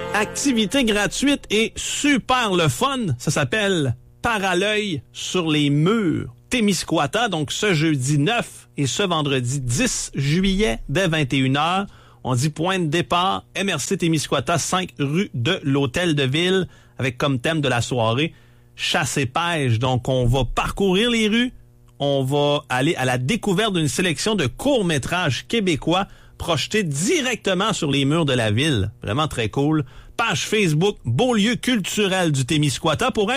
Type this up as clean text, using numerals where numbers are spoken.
Activité gratuite et super le fun. Ça s'appelle Paralœil sur les murs. Témiscouata, donc ce jeudi 9 et ce vendredi 10 juillet dès 21h. On dit point de départ, MRC Témiscouata, 5 rue de l'Hôtel de Ville, avec comme thème de la soirée chasse et pêche. Donc on va parcourir les rues, on va aller à la découverte d'une sélection de courts-métrages québécois projetés directement sur les murs de la ville. Vraiment très cool. Page Facebook, Beau lieu culturel du Témiscouata pour